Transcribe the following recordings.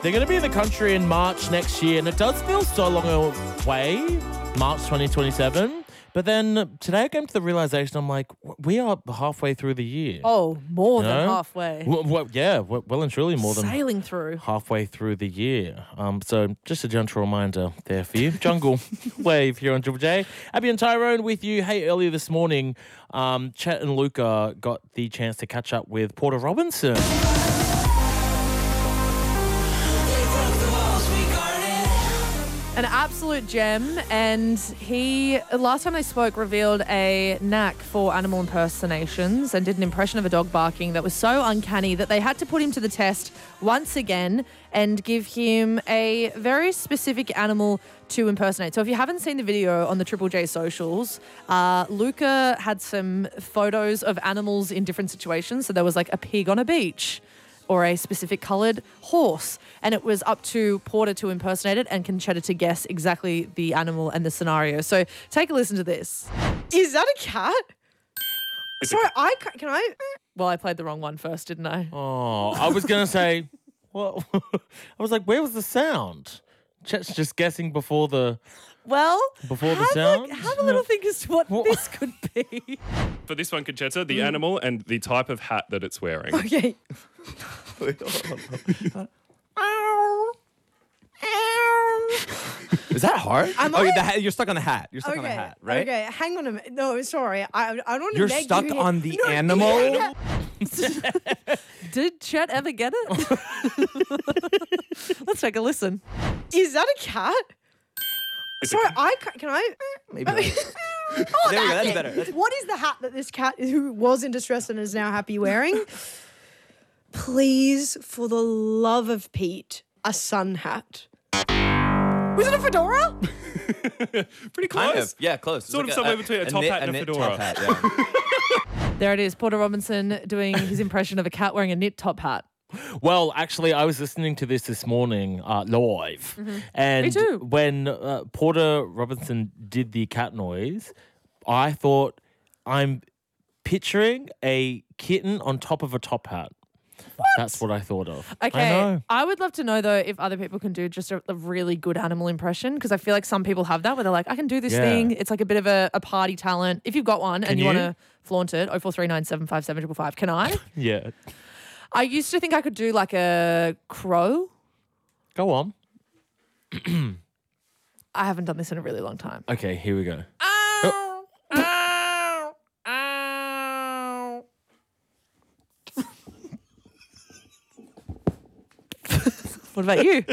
They're going to be in the country in March next year, and it does feel so long away, March 2027. But then today I came to the realization, I'm like, we are halfway through the year. Oh, more You than know? halfway. Well and truly more than Sailing through. halfway through the year. So just a gentle reminder there for you. Jungle Wave here on Triple J. Abby and Tyrone with you. Hey, earlier this morning, Chet and Luca got the chance to catch up with Porter Robinson. An absolute gem, and he, last time they spoke, revealed a knack for animal impersonations and did an impression of a dog barking that was so uncanny that they had to put him to the test once again and give him a very specific animal to impersonate. So if you haven't seen the video on the Triple J socials, Luca had some photos of animals in different situations. So there was like a pig on a beach, or a specific coloured horse. And it was up to Porter to impersonate it and Conchetta to guess exactly the animal and the scenario. So take a listen to this. Is that a cat? Sorry, can I? Well, I played the wrong one first, didn't I? Oh, I was going to say, well, I was like, where was the sound? Chet's just guessing before the... Well, Before the sound? have a little think as to what this could be. For this one, Conchetta, the animal and the type of hat that it's wearing. Okay. Is that hard? Am oh, I? the hat, you're stuck on the hat. You're stuck on the hat, right? Okay, hang on a minute. No, sorry. I don't want to You're make stuck you on the animal? Yeah. Did Chet ever get it? Let's take a listen. Is that a cat? Sorry, can I? Maybe. Oh, there we go. That's it. better. What is the hat that this cat who was in distress and is now happy wearing? Please, for the love of Pete, a sun hat. Was it a fedora? Pretty close. Kind of. Yeah, close. It's Sort of like somewhere between a top knit- hat and a knit fedora. Top hat, yeah. There it is, Porter Robinson doing his impression of a cat wearing a knit top hat. Well, actually, I was listening to this morning live. And Me too. when Porter Robinson did the cat noise, I thought, I'm picturing a kitten on top of a top hat. That's what I thought of. I Okay, know. I would love to know though if other people can do just a really good animal impression, because I feel like some people have that where they're like, I can do this Yeah. thing. It's like a bit of a party talent. If you've got one and you you? want to flaunt it, 0439 757 555. Can I? Yeah. I used to think I could do like a crow. Go on. I haven't done this in a really long time. Okay, here we go. Ow, ow, ow. What about you?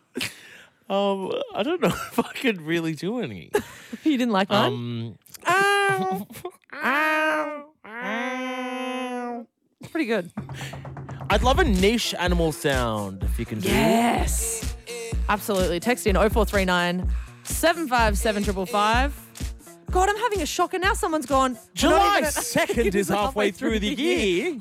I don't know if I could really do any. You didn't like mine? Ow, ow, ow. Pretty good. I'd love a niche animal sound if you can do. Yes. Absolutely. Text in 0439 757 555. God, I'm having a shocker. Now someone's gone. July "We're not even 2nd is halfway through the year.